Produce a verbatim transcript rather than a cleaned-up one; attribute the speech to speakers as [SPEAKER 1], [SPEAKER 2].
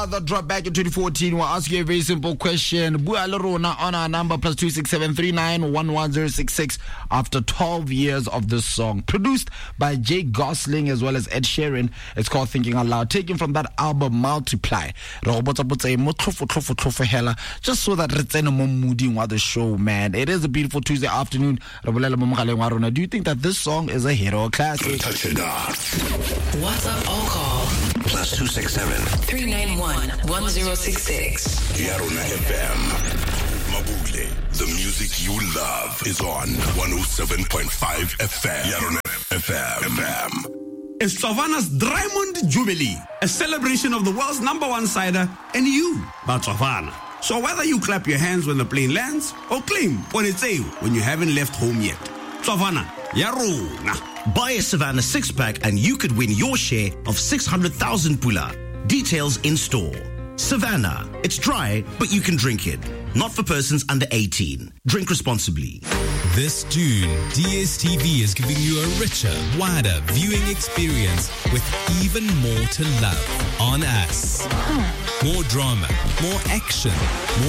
[SPEAKER 1] The drop back in twenty fourteen. We'll ask you a very simple question. Bua le rona on our number plus two six seven three nine one one zero six six after twelve years of this song. Produced by Jay Gosling as well as Ed Sheeran. It's called Thinking Out Loud. Taken from that album Multiply. Just so that it's in a mood while the show, man. It is a beautiful Tuesday afternoon. Do you think that this song is a hit or a classic?
[SPEAKER 2] Touch it up.
[SPEAKER 3] What's up, all call?
[SPEAKER 2] Plus two six seven
[SPEAKER 3] three nine one one zero six six.
[SPEAKER 2] Yarona F M. Mabule, the music you love is on one oh seven point five F M. Yarona F M. F M.
[SPEAKER 4] It's Tsavana's Diamond Jubilee, a celebration of the world's number one cider and you, but Tsavana. So whether you clap your hands when the plane lands or claim when it's a when you haven't left home yet, Tsavana, Yarona.
[SPEAKER 5] Buy a Savannah six-pack and you could win your share of six hundred thousand pula. Details in store. Savannah. It's dry, but you can drink it. Not for persons under eighteen. Drink responsibly.
[SPEAKER 6] This June, D S T V is giving you a richer, wider viewing experience with even more to love on us. More drama, more action, more